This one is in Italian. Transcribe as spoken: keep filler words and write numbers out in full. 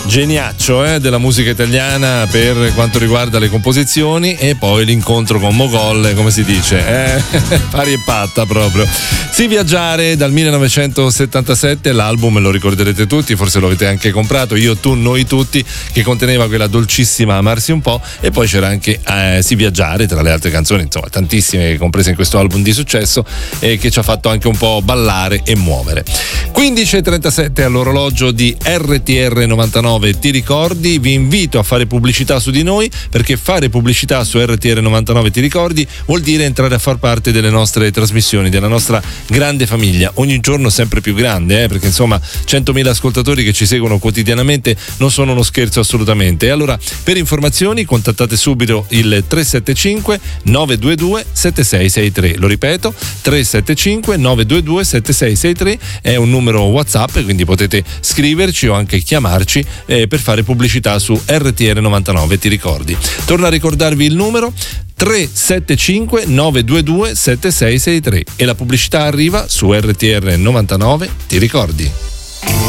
geniaccio eh, della musica italiana per quanto riguarda le composizioni, e poi l'incontro con Mogol, come si dice, eh? pari e patta proprio. Sì Viaggiare dal millenovecentosettantasette, l'album lo ricorderete tutti, forse lo avete anche comprato, Io, tu, noi tutti, che conteneva quella dolcissima Amarsi un po', e poi c'era anche eh, Sì Viaggiare tra le altre canzoni, insomma tantissime comprese in questo album di successo, eh, che ci ha fatto anche un po' ballare e muovere. quindici e trentasette all'orologio di R T R novantanove. Ti ricordi? Vi invito a fare pubblicità su di noi, perché fare pubblicità su R T R novantanove Ti ricordi vuol dire entrare a far parte delle nostre trasmissioni, della nostra grande famiglia, ogni giorno sempre più grande, eh? perché insomma centomila ascoltatori che ci seguono quotidianamente non sono uno scherzo assolutamente. E allora, per informazioni contattate subito il tre sette cinque nove due due sette sei sei tre, lo ripeto, tre sette cinque nove due due sette sei sei tre è un numero WhatsApp, quindi potete scriverci o anche chiamarci eh, per fare pubblicità su R T R novantanove Ti ricordi. Torno a ricordarvi il numero tre sette cinque nove due due sette sei sei tre, e la pubblicità arriva su R T R novantanove Ti ricordi.